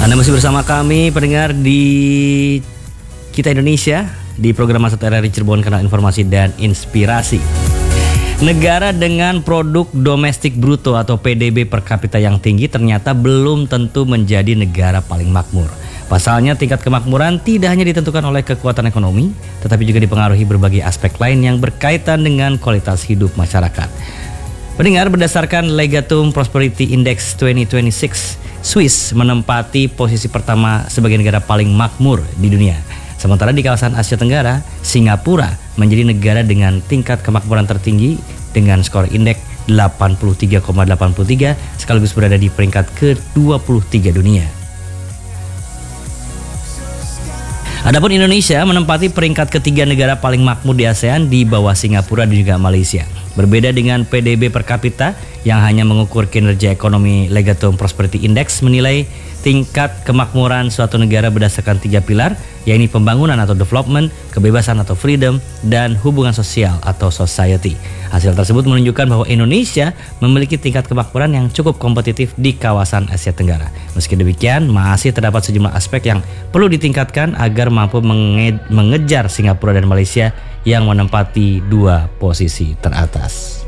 Anda masih bersama kami pendengar di Kita Indonesia di program Masa RRI Cirebon, kanal informasi dan inspirasi. Negara dengan produk domestik bruto atau PDB per kapita yang tinggi ternyata belum tentu menjadi negara paling makmur. Pasalnya tingkat kemakmuran tidak hanya ditentukan oleh kekuatan ekonomi, tetapi juga dipengaruhi berbagai aspek lain yang berkaitan dengan kualitas hidup masyarakat. Pendengar, berdasarkan Legatum Prosperity Index 2026, Swiss menempati posisi pertama sebagai negara paling makmur di dunia. Sementara di kawasan Asia Tenggara, Singapura menjadi negara dengan tingkat kemakmuran tertinggi dengan skor indeks 83,83 sekaligus berada di peringkat ke-23 dunia. Adapun Indonesia menempati peringkat ketiga negara paling makmur di ASEAN di bawah Singapura dan juga Malaysia. Berbeda dengan PDB per kapita yang hanya mengukur kinerja ekonomi, Legatum Prosperity Index menilai tingkat kemakmuran suatu negara berdasarkan 3 pilar, yaitu pembangunan atau development, kebebasan atau freedom, dan hubungan sosial atau society. Hasil tersebut menunjukkan bahwa Indonesia memiliki tingkat kemakmuran yang cukup kompetitif di kawasan Asia Tenggara. Meski demikian, masih terdapat sejumlah aspek yang perlu ditingkatkan agar mampu mengejar Singapura dan Malaysia yang menempati 2 posisi teratas.